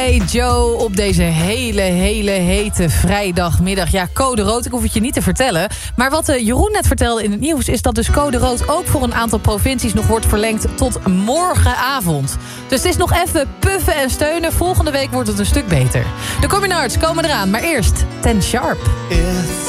Hey Joe, op deze hele hete vrijdagmiddag. Ja, code rood, ik hoef het je niet te vertellen. Maar wat Jeroen net vertelde in het nieuws... is dat dus code rood ook voor een aantal provincies nog wordt verlengd tot morgenavond. Dus het is nog even puffen en steunen. Volgende week wordt het een stuk beter. De Communards komen eraan, maar eerst Ten Sharp.